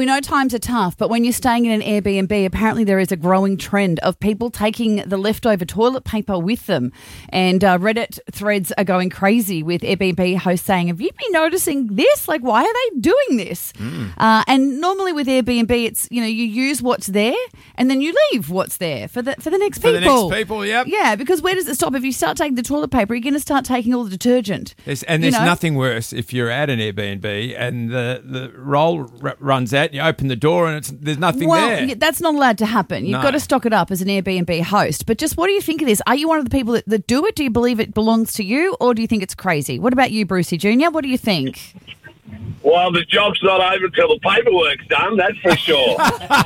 we know times are tough, but when you're staying in an Airbnb, apparently there is a growing trend of people taking the leftover toilet paper with them. And Reddit threads are going crazy with Airbnb hosts saying, have you been noticing this? Like, why are they doing this? And normally with Airbnb, it's, you use what's there and then you leave what's there for the next people. For the next people, yep. Yeah, because where does it stop? If you start taking the toilet paper, you're going to start taking all the detergent. There's nothing worse if you're at an Airbnb and the roll runs out and you open the door and there's nothing there. Well, that's not allowed to happen. You've got to stock it up as an Airbnb host. But just what do you think of this? Are you one of the people that do it? Do you believe it belongs to you, or do you think it's crazy? What about you, Brucey Jr.? What do you think? Well, the job's not over till the paperwork's done, that's for sure.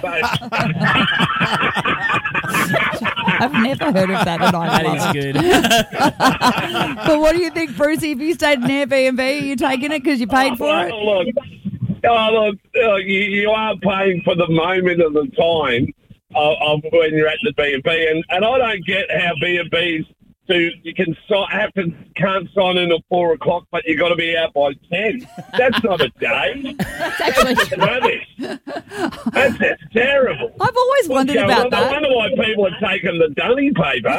I've never heard of that, and I That is good. But what do you think, Brucey? If you stayed in Airbnb, are you taking it because you paid for it? Look, you are paying for the moment of the time of when you're at the B&B, and I don't get how B&Bs you can't sign in at 4 o'clock, but you got to be out by 10. That's not a day. That's actually rubbish. That's terrible. I've always wondered about that. I wonder why people are taking the dunny paper.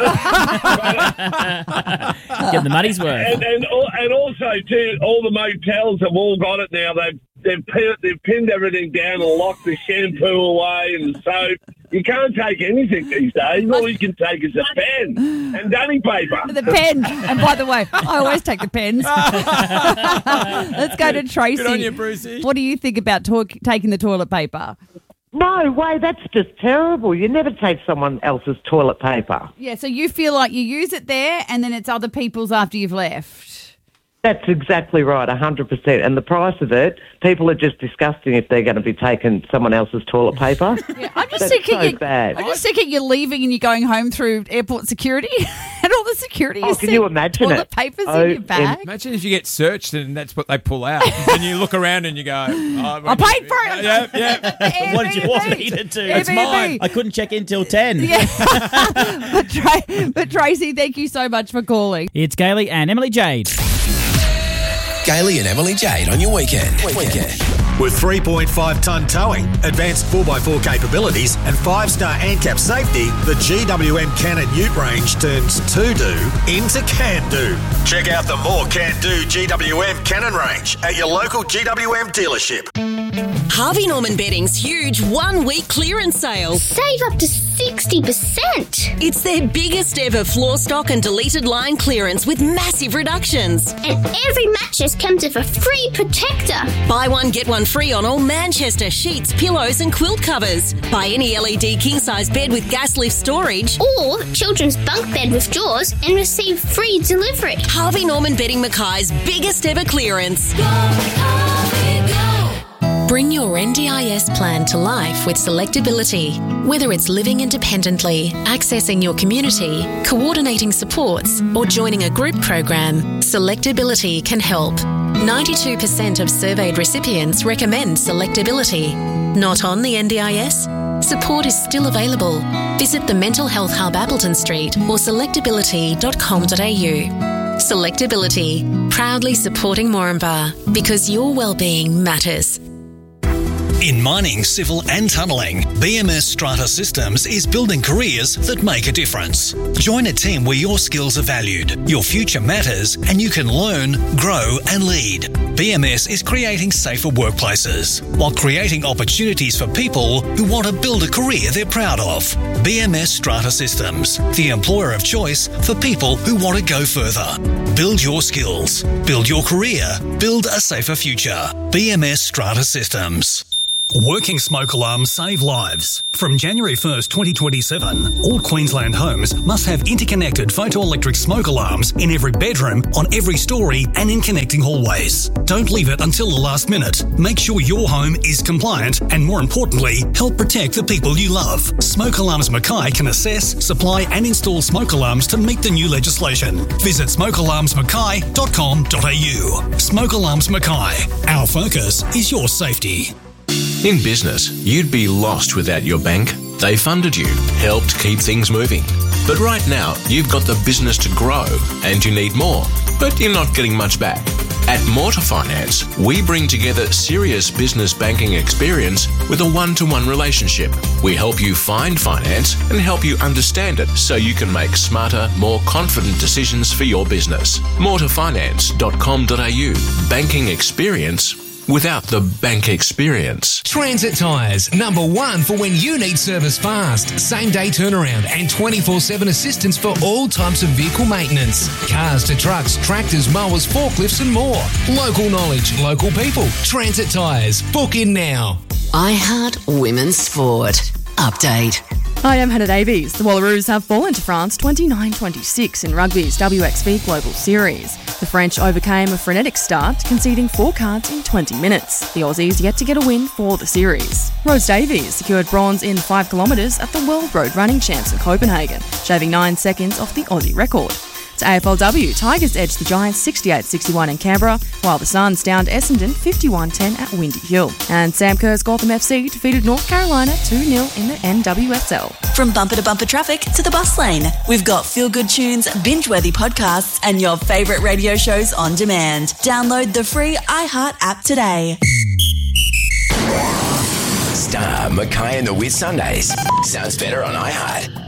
Get the money's worth. And also too, all the motels have all got it now. They've pinned everything down and locked the shampoo away and the soap. You can't take anything these days. All you can take is a pen and dunny paper. The pen. And by the way, I always take the pens. Let's go to Tracy. Good on you, Brucey. What do you think about taking the toilet paper? No way, that's just terrible. You never take someone else's toilet paper. Yeah, so you feel like you use it there and then it's other people's after you've left. That's exactly right, 100%. And the price of it, people are just disgusting if they're going to be taking someone else's toilet paper. Yeah, I'm just That's thinking so bad. I'm just thinking you're leaving and you're going home through airport security and all the security Oh, can you imagine toilet it? papers in your bag. Imagine if you get searched and that's what they pull out. And you look around and you go, I paid for it. Yeah. What did you want me to do? It's mine. I couldn't check in till 10. Yeah. But Tracy, thank you so much for calling. It's Gailey and Emily Jade. Gailey and Emily Jade on your weekend. With 3.5-tonne towing, advanced 4x4 capabilities and 5-star ANCAP safety, the GWM Cannon Ute range turns to-do into can-do. Check out the more can-do GWM Cannon range at your local GWM dealership. Harvey Norman Bedding's huge 1-week clearance sale. Save up to 60%. It's their biggest ever floor stock and deleted line clearance with massive reductions. And every mattress comes with a free protector. Buy one, get one free on all Manchester sheets, pillows and quilt covers. Buy any LED king-size bed with gas lift storage. Or children's bunk bed with drawers and receive free delivery. Harvey Norman Bedding Mackay's biggest ever clearance. Bring your NDIS plan to life with Selectability. Whether it's living independently, accessing your community, coordinating supports, or joining a group program, Selectability can help. 92% of surveyed recipients recommend Selectability. Not on the NDIS? Support is still available. Visit the Mental Health Hub Appleton Street or selectability.com.au. Selectability, proudly supporting Moranbah, because your well-being matters. In mining, civil and tunnelling, BMS Strata Systems is building careers that make a difference. Join a team where your skills are valued, your future matters, and you can learn, grow and lead. BMS is creating safer workplaces while creating opportunities for people who want to build a career they're proud of. BMS Strata Systems, the employer of choice for people who want to go further. Build your skills, build your career, build a safer future. BMS Strata Systems. Working smoke alarms save lives. From January 1st, 2027, all Queensland homes must have interconnected photoelectric smoke alarms in every bedroom, on every story and in connecting hallways. Don't leave it until the last minute. Make sure your home is compliant and, more importantly, help protect the people you love. Smoke Alarms Mackay can assess, supply and install smoke alarms to meet the new legislation. Visit smokealarmsmackay.com.au. Smoke Alarms Mackay. Our focus is your safety. In business, you'd be lost without your bank. They funded you, helped keep things moving. But right now, you've got the business to grow and you need more, but you're not getting much back. At Mortar Finance, we bring together serious business banking experience with a one-to-one relationship. We help you find finance and help you understand it so you can make smarter, more confident decisions for your business. Mortarfinance.com.au. Banking experience without the bank experience. Transit Tyres, #1 for when you need service fast, same-day turnaround and 24/7 assistance for all types of vehicle maintenance. Cars to trucks, tractors, mowers, forklifts and more. Local knowledge, local people. Transit Tyres. Book in now. iHeart Women's Sport. Update. Hi, I'm Hannah Davies. The Wallaroos have fallen to France 29-26 in rugby's WXV Global Series. The French overcame a frenetic start, conceding 4 cards in 20 minutes. The Aussies yet to get a win for the series. Rose Davies secured bronze in 5 kilometres at the World Road Running Champs in Copenhagen, shaving 9 seconds off the Aussie record. To AFLW, Tigers edged the Giants 68-61 in Canberra, while the Suns downed Essendon 51-10 at Windy Hill. And Sam Kerr's Gotham FC defeated North Carolina 2-0 in the NWSL. From bumper to bumper traffic to the bus lane, we've got feel-good tunes, binge-worthy podcasts, and your favourite radio shows on demand. Download the free iHeart app today. Star, Mackay and the Whit Sundays. Sounds better on iHeart.